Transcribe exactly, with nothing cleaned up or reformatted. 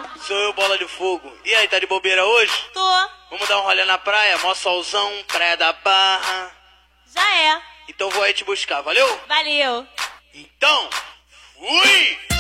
Sou eu, Bola de Fogo. E aí, tá de bobeira hoje? Tô. Vamos dar um rolê na praia? Mó solzão, praia da Barra. Já é. Então vou aí te buscar, valeu? Valeu. Então, fui!